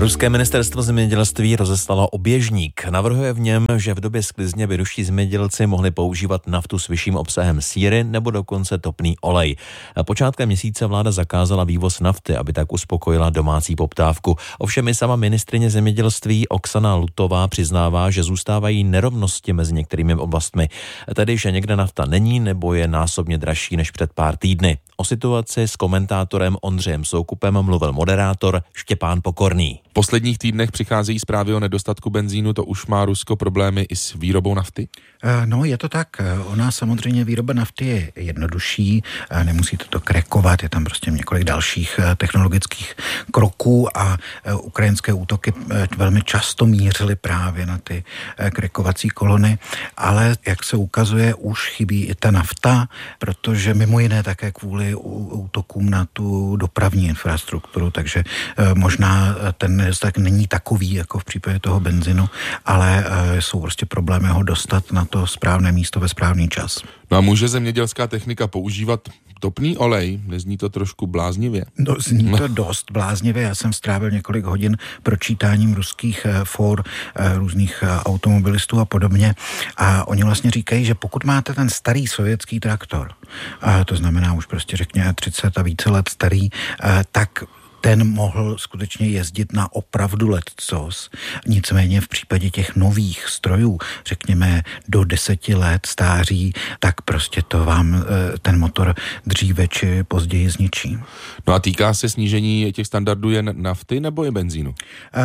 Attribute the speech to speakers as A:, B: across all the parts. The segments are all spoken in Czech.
A: Ruské ministerstvo zemědělství rozeslalo oběžník. Navrhuje v něm, že v době sklizně by ruští zemědělci mohli používat naftu s vyšším obsahem síry nebo dokonce topný olej. Počátkem měsíce vláda zakázala vývoz nafty, aby tak uspokojila domácí poptávku. Ovšem i sama ministryně zemědělství Oksana Lutová přiznává, že zůstávají nerovnosti mezi některými oblastmi. Tedy, že někde nafta není nebo je násobně dražší než před pár týdny. O situaci s komentátorem Ondřejem Soukupem mluvil moderátor Štěpán Pokorný.
B: V posledních týdnech přicházejí zprávy o nedostatku benzínu, to už má Rusko problémy i s výrobou nafty?
C: No, je to tak. Ona samozřejmě výroba nafty je jednodušší, nemusíte to krekovat, je tam prostě několik dalších technologických kroků a ukrajinské útoky velmi často mířily právě na ty krekovací kolony, ale jak se ukazuje, už chybí i ta nafta, protože mimo jiné také kvůli útokům na tu dopravní infrastrukturu, takže možná ten nedostatek není takový, jako v případě toho benzinu, ale jsou prostě problémy ho dostat na to správné místo ve správný čas.
B: No a může zemědělská technika používat topný olej? Nezní to trošku bláznivě?
C: No, zní to dost bláznivě. Já jsem strávil několik hodin pročítáním ruských for, různých automobilistů a podobně. A oni vlastně říkají, že pokud máte ten starý sovětský traktor, to znamená už prostě řekněme 30 a více let starý, tak ten mohl skutečně jezdit na opravdu lecos. Nicméně v případě těch nových strojů, řekněme do 10 let stáří, tak prostě to vám ten motor dříve či později zničí.
B: No a týká se snížení těch standardů jen nafty nebo i benzínu?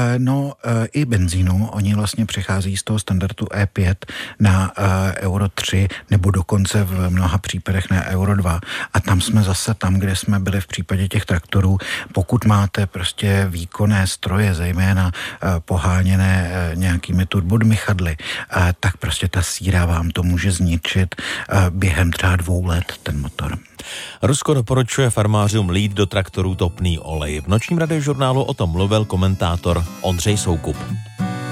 C: I benzínu. Oni vlastně přechází z toho standardu E5 na Euro 3 nebo dokonce v mnoha případech na Euro 2. A tam jsme zase tam, kde jsme byli v případě těch traktorů. Pokud máte prostě výkonné stroje, zejména poháněné nějakými turbodmychadly, tak prostě ta síra vám to může zničit během třeba 2 let ten motor.
A: Rusko doporučuje farmářům lít do traktorů topný olej. V nočním radiožurnálu o tom mluvil komentátor Ondřej Soukup.